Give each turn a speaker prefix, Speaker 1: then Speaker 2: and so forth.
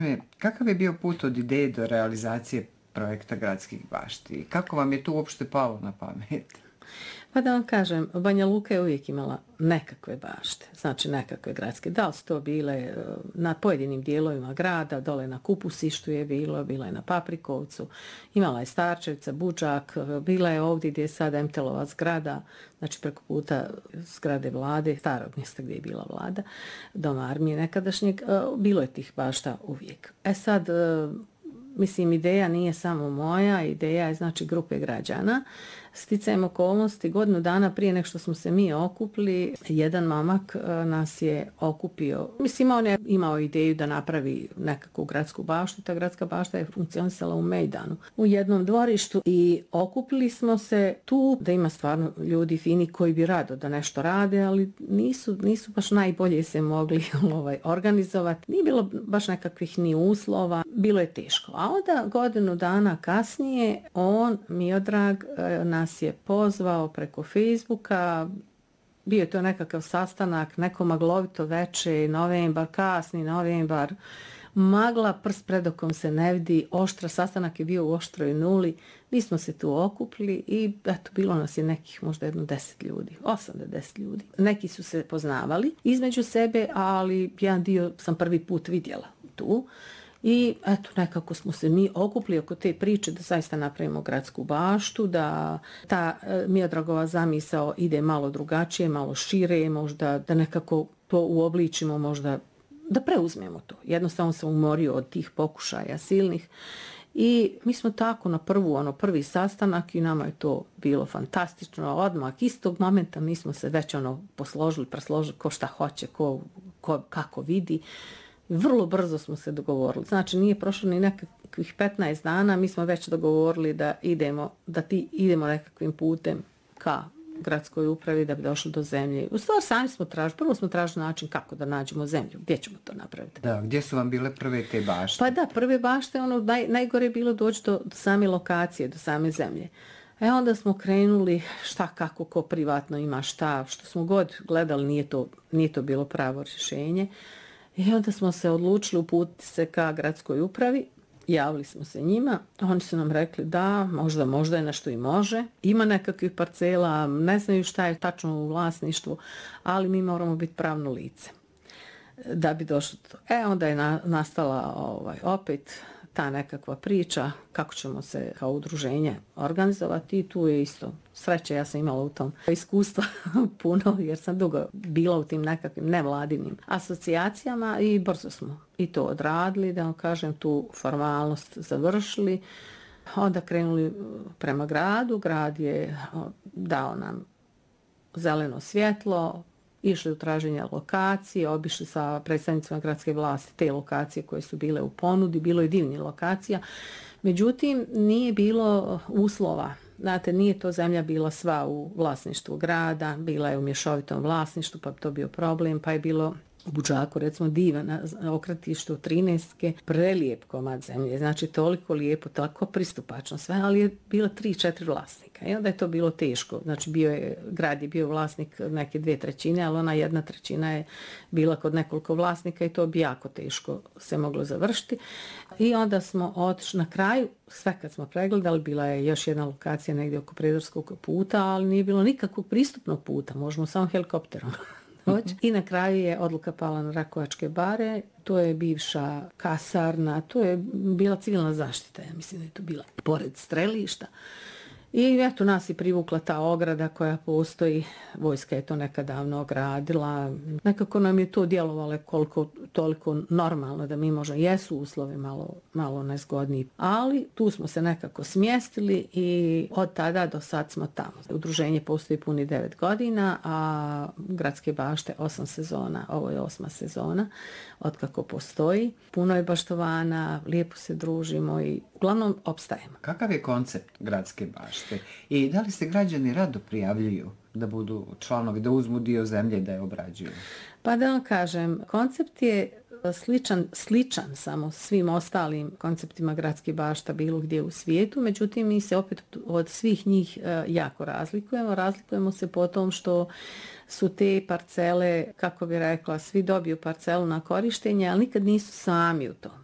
Speaker 1: Kakav je bio put od ideje do realizacije projekta Gradskih bašti? Kako vam je to uopšte palo na pamet?
Speaker 2: Pa da vam kažem, Banja Luka je uvijek imala nekakve bašte, znači nekakve gradske. Da li su to bile na pojedinim dijelovima grada, dole na Kupusištu je bila je na Paprikovcu, imala je Starčevica, Budžak, bila je ovdje gdje je sada MTL-ova zgrada, znači preko puta zgrade vlade, starog mjesta gdje je bila vlada, doma armije nekadašnjeg, bilo je tih bašta uvijek. Sad, mislim, ideja nije samo moja, ideja je znači grupe građana. Sticajem okolnosti, godinu dana prije nego što smo se mi okupili, jedan momak nas je okupio. Mislim, on je imao ideju da napravi nekakvu gradsku baštu. Ta gradska bašta je funkcionisala u Mejdanu, u jednom dvorištu, i okupili smo se tu, da ima stvarno ljudi fini koji bi rado da nešto rade, ali nisu baš najbolje se mogli organizovati. Nije bilo baš nekakvih ni uslova, bilo je teško. A onda godinu dana kasnije on, Miodrag, nas je pozvao preko Facebooka. Bio je to nekakav sastanak, neko maglovito veče, novembar, kasni novembar, magla, prst pred okom se ne vidi, oštra, sastanak je bio u oštroj nuli. Mi smo se tu okupili i eto, bilo nas je nekih možda 10 ljudi, 8 do 10 ljudi. Neki su se poznavali između sebe, ali jedan dio sam prvi put vidjela tu. I eto, nekako smo se mi okupili oko te priče da zaista napravimo gradsku baštu, da ta Miodragova zamisao ide malo drugačije, malo šire, možda da nekako to uobličimo, možda da preuzmemo to. Jednostavno sam umorio od tih pokušaja silnih. I mi smo tako na prvi sastanak i nama je to bilo fantastično. Odmah istog momenta mi smo se već posložili, presložili ko šta hoće, ko kako vidi. Vrlo brzo smo se dogovorili. Znači, nije prošlo ni nekakvih 15 dana, mi smo već dogovorili da idemo nekakvim putem ka gradskoj upravi da bi došli do zemlje. U stvari, sami smo tražili, prvo smo tražili način kako da nađemo zemlju, gdje ćemo to napraviti.
Speaker 1: Da, gdje su vam bile prve te bašte?
Speaker 2: Pa da, prve bašte, najgore je bilo doći do same lokacije, do same zemlje. Onda smo krenuli šta, kako, ko privatno ima šta, što smo god gledali, nije to bilo pravo rješenje. I onda smo se odlučili uputiti se ka gradskoj upravi, javili smo se njima, oni su nam rekli da možda je nešto i može, ima nekakvih parcela, ne znaju šta je tačno u vlasništvu, ali mi moramo biti pravno lice da bi došlo to. Onda je nastala opet ta nekakva priča kako ćemo se kao udruženje organizovati i tu je isto sreće, ja sam imala u tom iskustva puno jer sam dugo bila u tim nekakvim nevladinim asocijacijama i brzo smo i to odradili, da vam kažem, tu formalnost završili. Onda krenuli prema gradu, grad je dao nam zeleno svjetlo, išli u traženje lokacije, obišli sa predstavnicima gradske vlasti te lokacije koje su bile u ponudi, bilo je divnih lokacija. Međutim, nije bilo uslova. Znate, nije to zemlja bila sva u vlasništvu grada, bila je u mješovitom vlasništvu, pa bi to bio problem, pa je bilo u Budžaku, recimo, divan okratište u 13. prelijep komad zemlje, znači toliko lijepo, tako pristupačno sve, ali je bilo 3-4 vlasnika i onda je to bilo teško, znači grad je bio vlasnik neke 2/3, ali ona 1/3 je bila kod nekoliko vlasnika i to bi jako teško se moglo završiti. I onda smo otišli na kraju, sve kad smo pregledali, bila je još jedna lokacija negdje oko Prijedorskog puta, ali nije bilo nikakvog pristupnog puta, možemo samo helikopterom. I na kraju je odluka pala na Rakovačke bare, to je bivša kasarna, to je bila civilna zaštita, ja mislim da je to bila pored strelišta. I eto, nas je privukla ta ograda koja postoji, vojska je to nekad davno ogradila, nekako nam je to djelovalo koliko toliko normalno da mi možemo, jesu uslovi malo nezgodniji, ali tu smo se nekako smjestili i od tada do sad smo tamo. Udruženje postoji puni 9 godina, a Gradske bašte 8 sezona, ovo je 8. sezona otkako postoji. Puno je baštovana, lijepo se družimo i uglavnom opstajemo.
Speaker 1: Kakav je koncept Gradske bašte i da li se građani rado prijavljuju da budu članovi, da uzmu dio zemlje da je obrađuju?
Speaker 2: Pa da vam kažem, koncept je sličan samo svim ostalim konceptima gradskih bašta bilo gdje u svijetu, međutim mi se opet od svih njih jako razlikujemo. Razlikujemo se po tom što su te parcele, kako bi rekla, svi dobiju parcelu na korištenje, ali nikad nisu sami u tom.